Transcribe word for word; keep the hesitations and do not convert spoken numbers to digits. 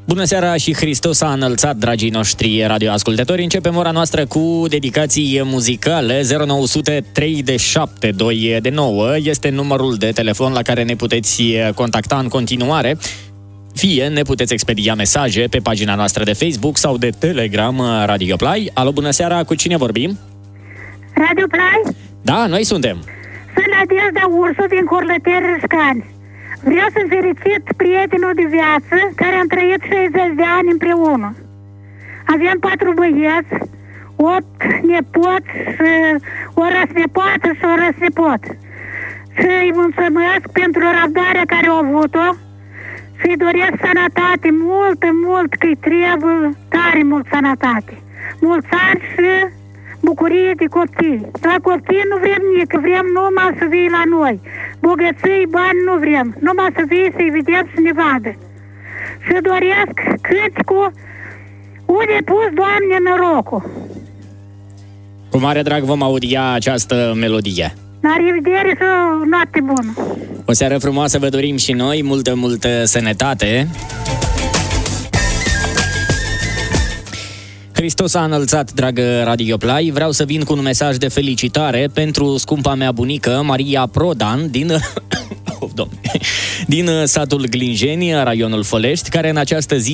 Bună seara și Hristos a înălțat, dragii noștri radioascultători. Începem ora noastră cu dedicații muzicale. zero nouă zero zero trei de șapte doi de nouă este numărul de telefon la care ne puteți contacta în continuare. Fie ne puteți expedia mesaje pe pagina noastră de Facebook sau de Telegram Radio Play. Alo, bună seara, cu cine vorbim? Radio Play? Da, noi suntem. Sunt Nadejda Ursu din Corlăteri Râșcani. Vreau să felicit prietenul de viață care am trăit șaizeci de ani împreună. Aveam patru băieți, opt nepoți, și o răsnepoată și o răsnepot. Și îi mulțumesc pentru răbdarea care au avut-o și îi doresc sănătate, multă, mult, că-i trebuie tare mult sănătate. Mulți ani și bucurie de copii. La copii nu vrem nici, vrem numai să vii la noi. Bogății, bani nu vrem, numai să vii să-i vedem să ne vadă. Și doresc cântecul Unde pus, Doamne, norocul. Cu mare drag vom audia această melodie. La revedere și o noapte bună. O seară frumoasă vă dorim și noi, multă, multă sănătate. Hristos a înălțat, dragă Radio Play. Vreau să vin cu un mesaj de felicitare pentru scumpa mea bunică, Maria Prodan, din, oh, din satul Glinjeni, raionul Fălești, care în această zi